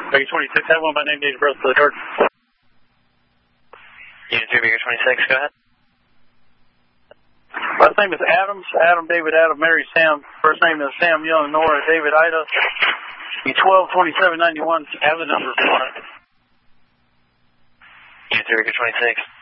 Baker 26, have one by name, date of birth for the card. Unit 3, Baker 26, go ahead. Last name is Adams, Adam David Adam Mary Sam. First name is Sam Young Nora David Ida. 122791. Have the number for it. Unit 3, Baker 26.